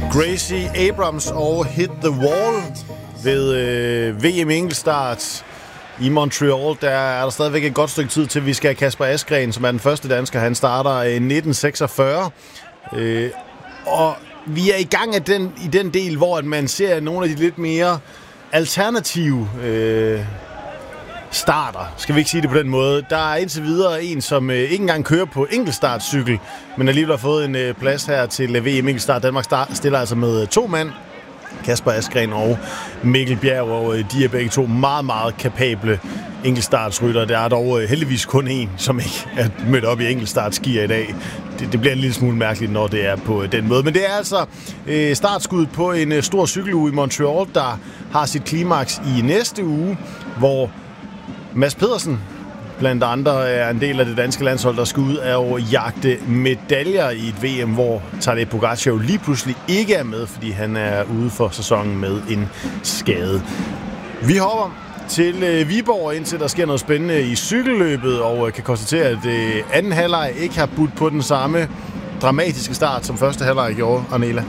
Gracie Abrams og Hit the Wall ved VM enkeltstart i Montreal. Der er der stadigvæk et godt stykke tid til, vi skal have Kasper Asgreen, som er den første dansker. Han starter i 1946. Og vi er i gang i den del, hvor man ser nogle af de lidt mere alternative starter, skal vi ikke sige det på den måde. Der er indtil videre en, som ikke engang kører på enkeltstartcykel, men alligevel har fået en plads her til VM enkeltstart. Danmark stiller altså med 2 mand, Kasper Asgreen og Mikkel Bjerg, og de er begge to meget, meget kapable enkeltstartsrytter. Der er dog heldigvis kun en, som ikke er mødt op i enkeltstartskier i dag. Det bliver en lille smule mærkeligt, når det er på den måde. Men det er altså startskuddet på en stor cykeluge i Montreal, der har sit klimaks i næste uge, hvor Mads Pedersen blandt andre er en del af det danske landshold, der skal ud og jagte medaljer i et VM, hvor Tadej Pogačar lige pludselig ikke er med, fordi han er ude for sæsonen med en skade. Vi hopper til Viborg, indtil der sker noget spændende i cykelløbet, og kan konstatere, at anden halvleg ikke har budt på den samme dramatiske start, som første halvleg gjorde, Arnela.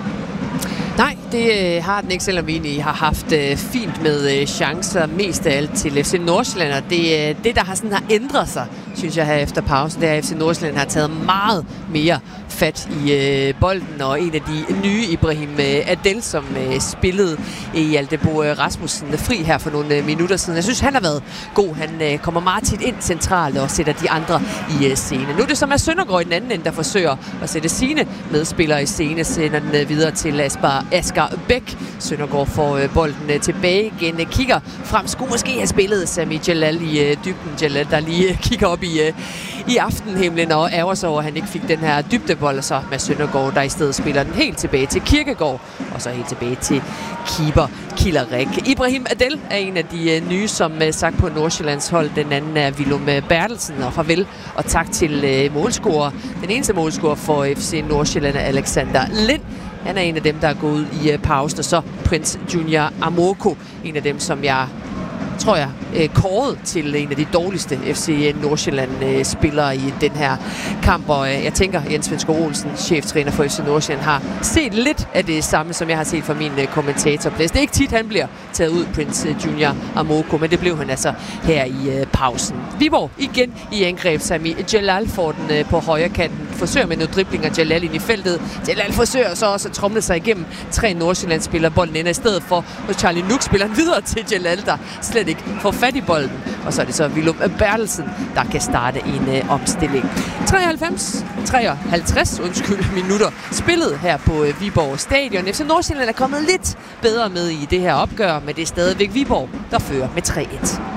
Nej, det har den ikke, selvom vi egentlig har haft fint med chancer, mest af alt til FC Nordsjælland, og det der har ændret sig, synes jeg, her efter pausen, det er, at FC Nordsjælland har taget meget mere fat i bolden, og en af de nye, Ibrahim Adel, som spillede i Hjalte Bo Rasmussen fri her for nogle minutter siden. Jeg synes, han har været god. Han kommer meget tit ind centralt og sætter de andre i scene. Nu er det så Mads Søndergaard i den anden ende, der forsøger at sætte sine medspillere i scene, sender den videre til Asger Bæk. Søndergaard får bolden tilbage igen, kigger frem, skulle måske have spillet Sami Jalal i dybden. Jalal, der lige kigger op i aftenhimlen og ærger sig over, at han ikke fik den her dybdebold, og så Mads Søndergaard, der i stedet spiller den helt tilbage til Kirkegaard, og så helt tilbage til keeper Killarik. Ibrahim Adel er en af de nye, som sagt på Nordsjællands hold. Den anden er Willum Bertelsen, og farvel og tak til målscorer. Den eneste målscorer for FC Nordsjælland er Alexander Lind. Han er en af dem, der er gået i pausen, og så Prince Junior Amoko, en af dem, som jeg tror jeg, kåret til en af de dårligste FC Nordsjælland-spillere i den her kamp. Og jeg tænker, Jens Svendskov Olsen, cheftræner for FC Nordsjælland, har set lidt af det samme, som jeg har set fra min kommentatorplads. Det er ikke tit, han bliver taget ud, Prince Junior Amoko, men det blev han altså her i pausen. Viborg igen i angreb. Sami Jalal får den på højre kanten. Forsøger med noget driblinger Jalal ind i feltet. Jalal forsøger så også at tromle sig igennem 3 Nordsjælland-spillere. Bolden ender i stedet for, og Charlie Nuk spiller den videre til Jalal, der slet ikke får fat i bolden. Og så er det så Willum Bertelsen, der kan starte en omstilling. 53 minutter spillet her på Viborg Stadion. FC Nordsjælland er kommet lidt bedre med i det her opgør, men det er stadigvæk Viborg, der fører med 3-1.